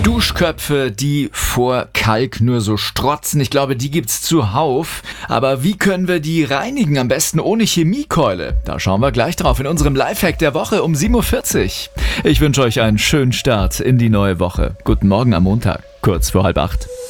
Duschköpfe, die vor Kalk nur so strotzen, ich glaube, die gibt's zuhauf. Aber wie können wir die reinigen? Am besten ohne Chemiekeule. Da schauen wir gleich drauf in unserem Lifehack der Woche um 7.40 Uhr. Ich wünsche euch einen schönen Start in die neue Woche. Guten Morgen am Montag, kurz vor 7:30.